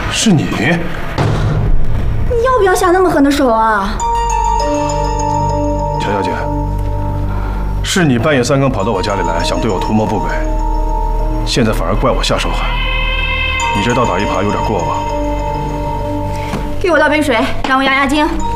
是你？ 你要不要下那么狠的手啊？ 乔小姐，是你半夜3更跑到我家里来，想对我图谋不轨，现在反而怪我下手狠，你这倒打一耙有点过吧？ 给我倒杯水，让我压压惊。